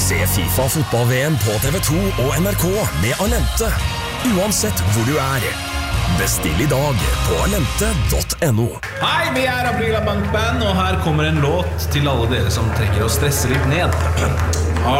Se FIFA fotball-VM på TV2 og NRK med Alente, uansett hvor du Bestill I dag på alente.no. Hei, vi Aprila Bank Band, og her kommer en låt til alle dere som trenger å stresse litt ned.